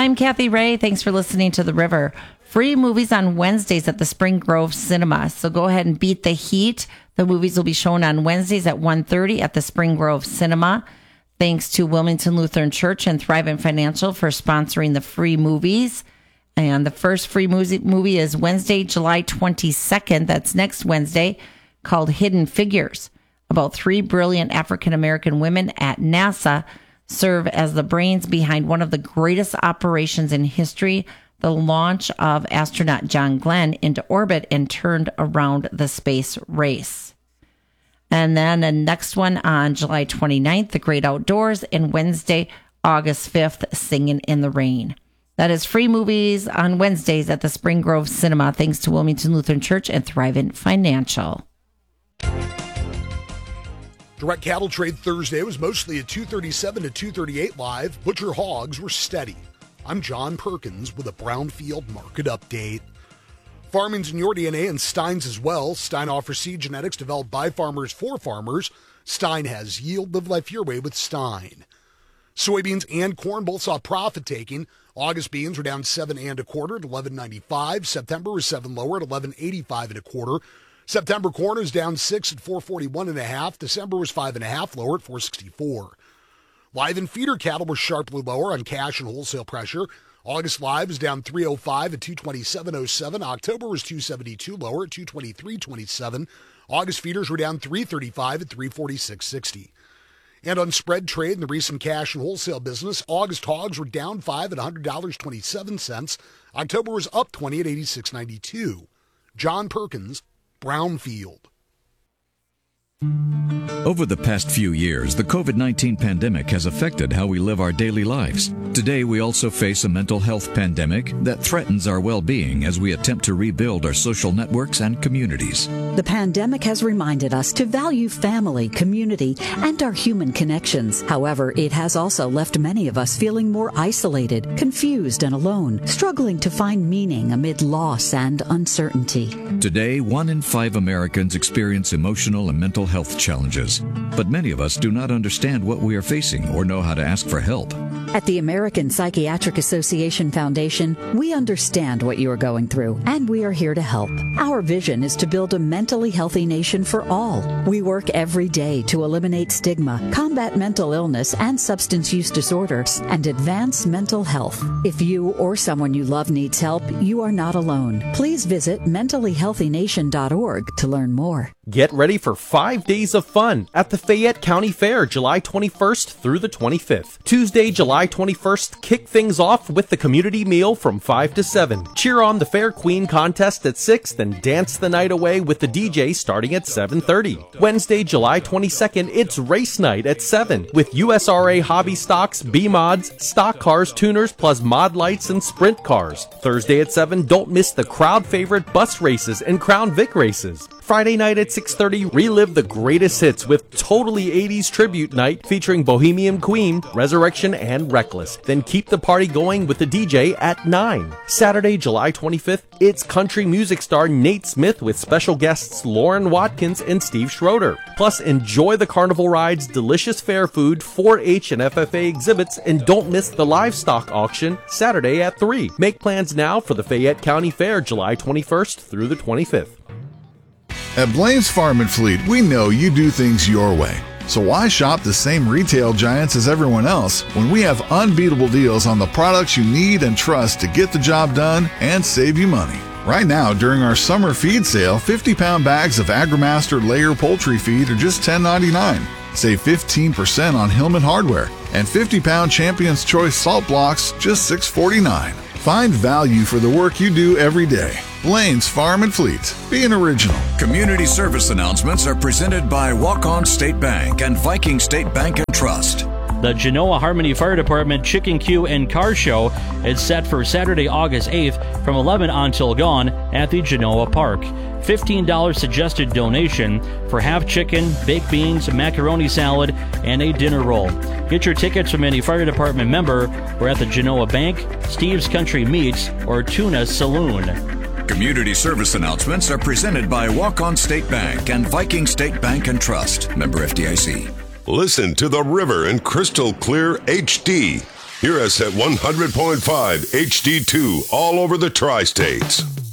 I'm Kathy Ray. Thanks for listening to The River. Free movies on Wednesdays at the Spring Grove Cinema. So go ahead and beat the heat. The movies will be shown on Wednesdays at 1:30 at the Spring Grove Cinema. Thanks to Wilmington Lutheran Church and Thrivent Financial for sponsoring the free movies. And the first free movie is Wednesday, July 22nd. That's next Wednesday, called Hidden Figures, about 3 brilliant African-American women at NASA serve as the brains behind one of the greatest operations in history, the launch of astronaut John Glenn into orbit and turned around the space race. And then the next one on July 29th, The Great Outdoors, and Wednesday, August 5th, Singing in the Rain. That is free movies on Wednesdays at the Spring Grove Cinema, thanks to Wilmington Lutheran Church and Thrivent Financial. Direct cattle trade Thursday was mostly at 237 to 238 live. Butcher hogs were steady. I'm John Perkins with a Brownfield market update. Farming's in your DNA and Stein's as well. Stein offers seed genetics developed by farmers for farmers. Stein has yield. Live life your way with Stein. Soybeans and corn both saw profit taking. August beans were down 7 1/4 at $11.95. September was 7 lower at $11.85 1/4. September corn is down 6 at $4.41 1/2. December was 5 1/2 lower at $4.64. Live and feeder cattle were sharply lower on cash and wholesale pressure. August live is down 305 at 227.07. October was 272 lower at 223.27. August feeders were down 335 at 346.60. And on spread trade in the recent cash and wholesale business, August hogs were down 5 at $100.27. October was up 20 at $86.92. John Perkins, Brownfield. Over the past few years, the COVID-19 pandemic has affected how we live our daily lives. Today, we also face a mental health pandemic that threatens our well-being as we attempt to rebuild our social networks and communities. The pandemic has reminded us to value family, community, and our human connections. However, it has also left many of us feeling more isolated, confused, and alone, struggling to find meaning amid loss and uncertainty. Today, 1 in 5 Americans experience emotional and mental health challenges, but many of us do not understand what we are facing or know how to ask for help. At the American Psychiatric Association Foundation, we understand what you are going through, and we are here to help. Our vision is to build a mentally healthy nation for all. We work every day to eliminate stigma, combat mental illness and substance use disorders, and advance mental health. If you or someone you love needs help, you are not alone. Please visit mentallyhealthynation.org to learn more. Get ready for 5 days of fun at the Fayette County Fair, July 21st through the 25th. Tuesday, July 21st, kick things off with the community meal from 5 to 7. Cheer on the Fair Queen contest at 6, then dance the night away with the DJ starting at 7:30. Wednesday, July 22nd, it's race night at 7 with USRA hobby stocks, B-mods, stock cars, tuners, plus mod lights and sprint cars. Thursday at 7, don't miss the crowd favorite bus races and Crown Vic races. Friday night at 6:30, relive the greatest hits with Totally 80s Tribute Night featuring Bohemian Queen, Resurrection, and Reckless. Then keep the party going with the DJ at 9. Saturday, July 25th, it's country music star Nate Smith with special guests Lauren Watkins and Steve Schroeder. Plus, enjoy the carnival rides, delicious fair food, 4-H and FFA exhibits, and don't miss the livestock auction Saturday at 3. Make plans now for the Fayette County Fair, July 21st through the 25th. At Blaine's Farm and Fleet, we know you do things your way. So why shop the same retail giants as everyone else when we have unbeatable deals on the products you need and trust to get the job done and save you money? Right now, during our summer feed sale, 50-pound bags of AgriMaster layer poultry feed are just $10.99. Save 15% on Hillman hardware, and 50-pound Champion's Choice salt blocks just $6.49. Find value for the work you do every day. Blaine's Farm and Fleet. Be an original. Community service announcements are presented by Walk-On State Bank and Viking State Bank and Trust. The Genoa Harmony Fire Department Chicken Q and Car Show is set for Saturday, August 8th from 11 until dawn at the Genoa Park. $15 suggested donation for half chicken, baked beans, macaroni salad, and a dinner roll. Get your tickets from any fire department member or at the Genoa Bank, Steve's Country Meats, or Tuna Saloon. Community service announcements are presented by Walk-On State Bank and Viking State Bank and Trust. Member FDIC. Listen to The River in crystal clear HD. Hear us at 100.5 HD2 all over the tri-states.